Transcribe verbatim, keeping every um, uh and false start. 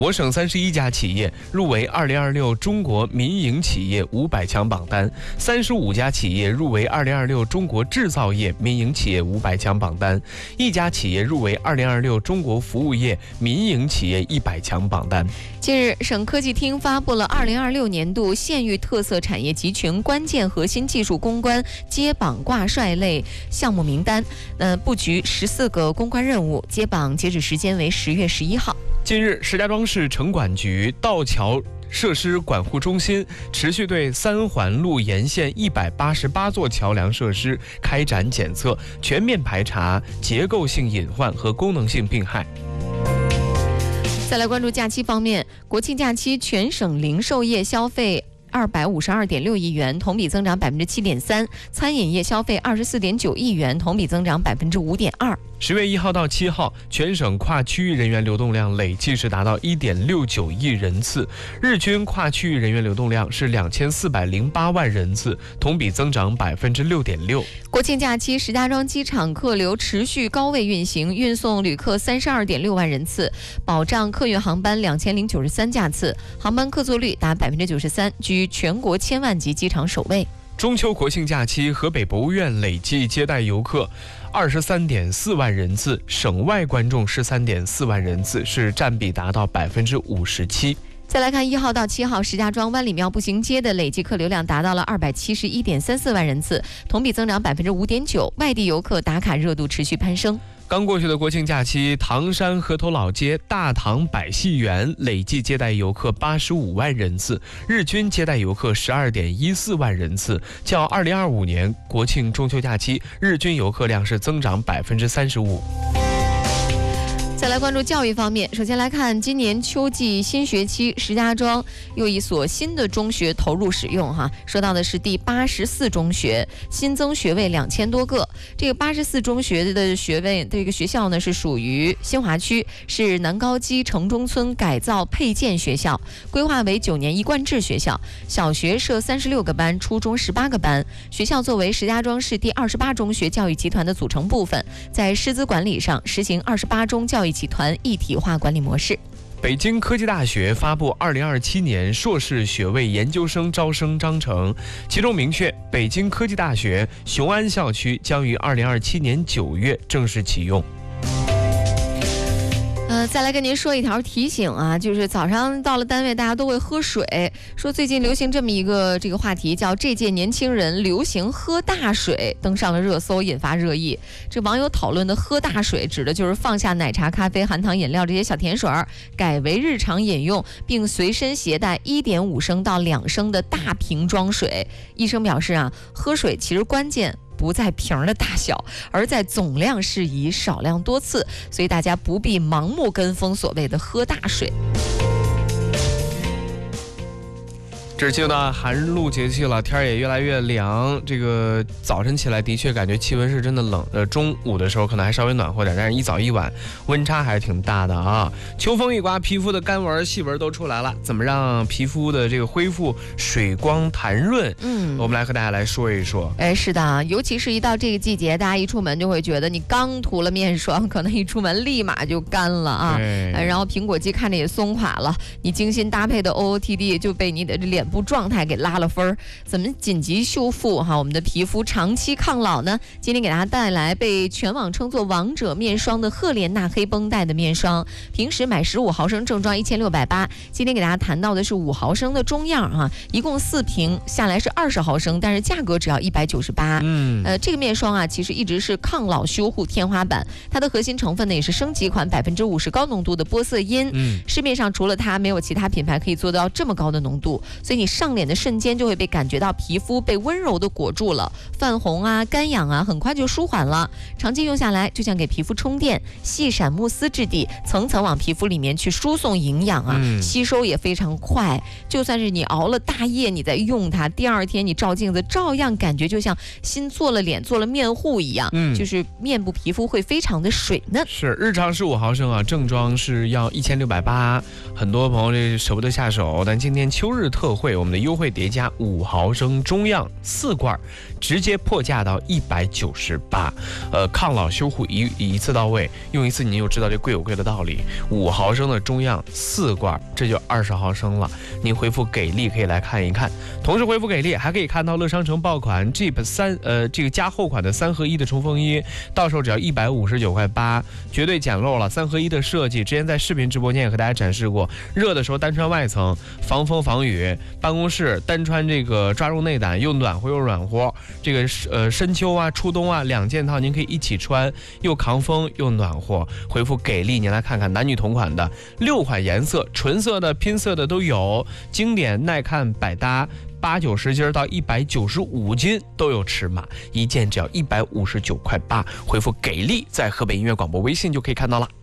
我省三十一家企业入围二零二六中国民营企业五百强榜单，三十五家企业入围二零二六中国制造业民营企业五百强榜单，一家企业入围二零二六中国服务业民营企业一百强榜单。 近日，省科技厅发布了二零二六年度县域特色产业集群关键核心技术攻关接榜挂帅类项目名单，呃，布局十四个攻关任务，接榜截止时间为十月十一号。 近日，石家庄市城管局道桥设施管护中心持续对三环路沿线一百八十八座桥梁设施开展检测，全面排查结构性隐患和功能性病害。 再来关注假期方面，国庆假期全省零售业消费二百五十二点六亿元，同比增长百分之七点三；餐饮业消费二十四点九亿元，同比增长百分之五点二。 十月一号到七号，全省跨区域人员流动量累计是达到一点六九亿人次，日均跨区域人员流动量是两千四百零八万人次，同比增长百分之六点六。 国庆假期，石家庄机场客流持续高位运行，运送旅客三十二点六万人次，保障客运航班两千零九十三架次，航班客座率达百分之九十三，居全国千万级机场首位。 中秋国庆假期，河北博物院累计接待游客二十三点四万人次，省外观众十三点四万人次，是占比达到百分之五十七。 再来看一号到七号，石家庄万里庙步行街的累计客流量达到了二百七十一点三四万人次，同比增长百分之五点九，外地游客打卡热度持续攀升。 刚过去的国庆假期，唐山河头老街大唐百戏园累计接待游客八十五万人次，日均接待游客十二点一四万人次，较二零二五年国庆中秋假期日均游客量是增长百分之三十五。 再来关注教育方面，首先来看今年秋季新学期，石家庄又一所新的中学投入使用哈。说到的是第八十四中学，新增学位两千多个。这个八十四中学的学位，这个学校呢是属于新华区，是南高基城中村改造配建学校，规划为九年一贯制学校，小学设三十六个班，初中十八个班。学校作为石家庄市第二十八中学教育集团的组成部分，在师资管理上实行二十八中教育集团一体化管理模式。 北京科技大学发布二零二七年硕士学位研究生招生章程，其中明确，北京科技大学雄安校区将于二零二七年九月正式启用。 呃，再来跟您说一条提醒啊，就是早上到了单位，大家都会喝水。说最近流行这么一个这个话题，叫这届年轻人流行喝大水，登上了热搜，引发热议。这网友讨论的喝大水，指的就是放下奶茶、咖啡、含糖饮料这些小甜水儿，改为日常饮用，并随身携带一点五升到两升的大瓶装水。医生表示啊，喝水其实关键不在瓶的大小，而在总量适宜，少量多次，所以大家不必盲目跟风所谓的喝大水。 这是进入到寒露节气了，天儿也越来越凉。这个早晨起来的确感觉气温是真的冷，呃，中午的时候可能还稍微暖和点，但是一早一晚温差还是挺大的啊。秋风一刮，皮肤的干纹、细纹都出来了，怎么让皮肤的这个恢复水光弹润？嗯，我们来和大家来说一说。 哎，是的啊，尤其是一到这个季节，大家一出门就会觉得你刚涂了面霜，可能一出门立马就干了啊。哎，然后苹果肌看着也松垮了，你精心搭配的 O O T D 就被你的这脸部状态给拉了分儿。怎么紧急修复哈我们的皮肤长期抗老呢？今天给大家带来被全网称作王者面霜的赫莲娜黑绷带的面霜，平时买十五毫升正装一千六百八，今天给大家谈到的是五毫升的中样哈，一共四瓶下来是二十毫升，但是价格只要一百九十八。嗯，呃，这个面霜啊，其实一直是抗老修护天花板，它的核心成分呢也是升级款百分之五十高浓度的玻色因。嗯，市面上除了它，没有其他品牌可以做到这么高的浓度，所以你上脸的瞬间就会被感觉到皮肤被温柔的裹住了，泛红啊、干痒啊，很快就舒缓了。长期用下来，就像给皮肤充电，细闪慕斯质地，层层往皮肤里面去输送营养啊，嗯、吸收也非常快。就算是你熬了大夜，你在用它，第二天你照镜子，照样感觉就像新做了脸、做了面护一样，嗯，就是面部皮肤会非常的水嫩。 是，日常十五毫升啊，正装是要一千六百八，很多朋友这舍不得下手，但今天秋日特惠。 惠，我们的优惠叠加五毫升中样四罐，直接破价到一百九十八。呃，抗老修护一一次到位，用一次你就知道这贵有贵的道理。五毫升的中样四罐，这就二十毫升了。您回复给力可以来看一看，同时回复给力还可以看到乐商城爆款 Jeep 三呃这个加厚款的三合一的冲锋衣，到时候只要一百五十九块八，绝对捡漏了。三合一的设计，之前在视频直播间也和大家展示过，热的时候单穿外层，防风防雨；办公室单穿这个抓绒内胆，又暖和又软和。这个呃深秋啊、初冬啊两件套您可以一起穿，又扛风又暖和。回复给力，您来看看男女同款的六款颜色，纯色的、拼色的都有，经典、耐看、百搭。八九十斤到一百九十五斤都有尺码，一件只要一百五十九块八。回复给力，在河北音乐广播微信就可以看到了。